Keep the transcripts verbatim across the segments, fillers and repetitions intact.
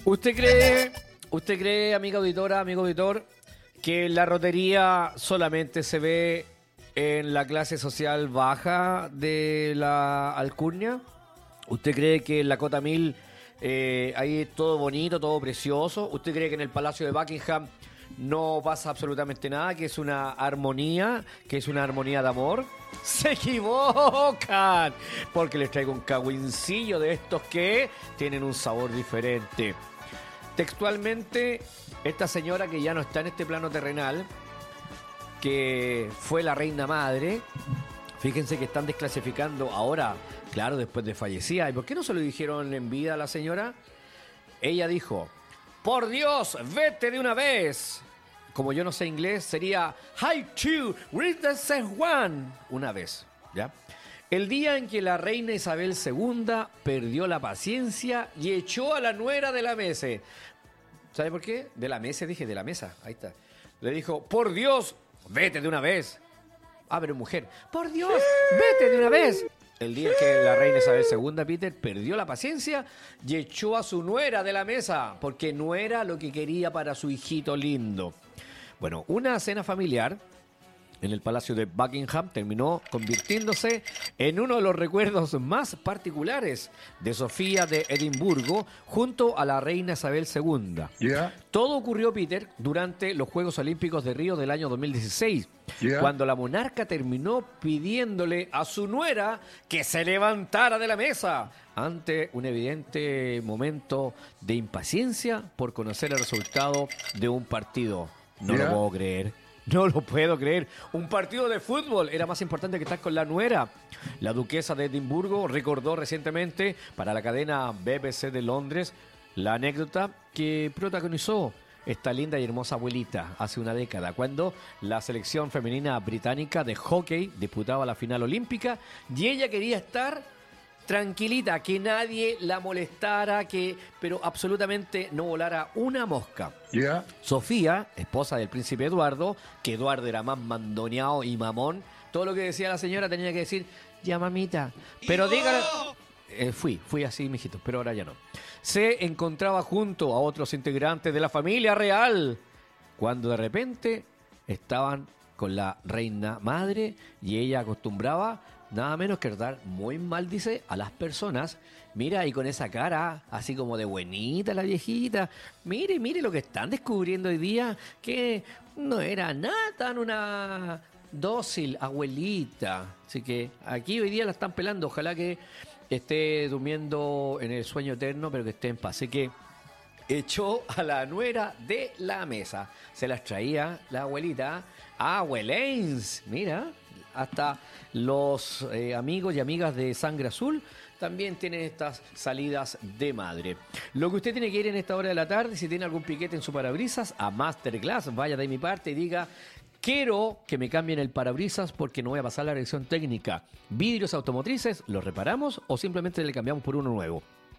¿Usted cree, usted cree, amiga auditora, amigo auditor, que la rotería solamente se ve en la clase social baja de la alcurnia? ¿Usted cree que en la Cota Mil eh, ahí es todo bonito, todo precioso? ¿Usted cree que en el Palacio de Buckingham no pasa absolutamente nada, que es una armonía, que es una armonía de amor? ¡Se equivocan! Porque les traigo un cagüincillo de estos que tienen un sabor diferente. Textualmente, esta señora que ya no está en este plano terrenal, que fue la reina madre, fíjense que están desclasificando ahora, claro, después de fallecida. ¿Y por qué no se lo dijeron en vida a la señora? Ella dijo: por Dios, vete de una vez. Como yo no sé inglés, sería Hi to read the one. Una vez, ¿ya? El día en que la reina Isabel segunda perdió la paciencia y echó a la nuera de la mesa. ¿Sabe por qué? De la mesa, dije, de la mesa. Ahí está. Le dijo: por Dios, vete de una vez. Ah, pero mujer. Por Dios, vete de una vez. El día que la reina Isabel segunda, Peter, perdió la paciencia y echó a su nuera de la mesa, porque no era lo que quería para su hijito lindo. Bueno, una cena familiar en el Palacio de Buckingham terminó convirtiéndose en uno de los recuerdos más particulares de Sofía de Edimburgo junto a la reina Isabel segunda. Yeah. Todo ocurrió, Peter, durante los Juegos Olímpicos de Río del año dos mil dieciséis, Yeah. cuando la monarca terminó pidiéndole a su nuera que se levantara de la mesa ante un evidente momento de impaciencia por conocer el resultado de un partido. No Yeah. lo puedo creer. No lo puedo creer. Un partido de fútbol era más importante que estar con la nuera. La duquesa de Edimburgo recordó recientemente para la cadena B B C de Londres la anécdota que protagonizó esta linda y hermosa abuelita hace una década, cuando la selección femenina británica de hockey disputaba la final olímpica y ella quería estar tranquilita, que nadie la molestara, que pero absolutamente no volara una mosca. Yeah. Sofía, esposa del príncipe Eduardo, que Eduardo era más mandoneado y mamón, todo lo que decía la señora tenía que decir: ya, mamita, pero dígale... Eh, fui, fui así, mijito, pero ahora ya no. Se encontraba junto a otros integrantes de la familia real, cuando de repente estaban con la reina madre y ella acostumbraba nada menos que tratar muy mal, dice, a las personas. Mira, y con esa cara, así como de buenita la viejita. Mire, mire lo que están descubriendo hoy día, que no era nada tan una dócil abuelita. Así que aquí hoy día la están pelando. Ojalá que esté durmiendo en el sueño eterno, pero que esté en paz. Así que echó a la nuera de la mesa. Se las traía la abuelita. Abuelens, mira. Hasta los eh, amigos y amigas de Sangre Azul también tienen estas salidas de madre. Lo que usted tiene que ir en esta hora de la tarde, si tiene algún piquete en su parabrisas, a Masterclass, vaya de mi parte y diga: quiero que me cambien el parabrisas porque no voy a pasar la revisión técnica. Vidrios automotrices, ¿los reparamos o simplemente le cambiamos por uno nuevo?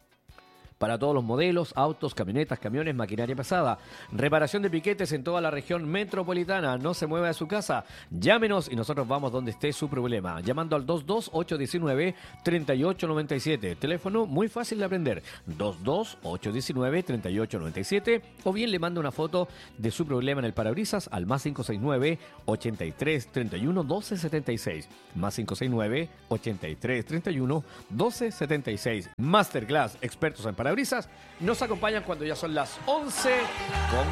Para todos los modelos, autos, camionetas, camiones, maquinaria pesada. Reparación de piquetes en toda la región metropolitana. No se mueva de su casa. Llámenos y nosotros vamos donde esté su problema. Llamando al dos dos ocho uno nueve, tres ocho nueve siete. Teléfono muy fácil de aprender. dos dos ocho uno nueve, tres ocho nueve siete. O bien le manda una foto de su problema en el parabrisas al más cinco seis nueve, ochenta y tres, treinta y uno, doce setenta y seis. Más cinco seis nueve, ochenta y tres, treinta y uno, doce setenta y seis. Masterclass, expertos en parabrisas, nos acompañan cuando ya son las once con